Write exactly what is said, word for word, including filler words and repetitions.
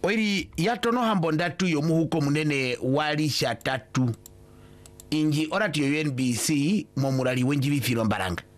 Oiri yatono hambo ndatu yomuhuko munene walisha tatu inji orati yo U N B C momurali wenji bifiro mbaranga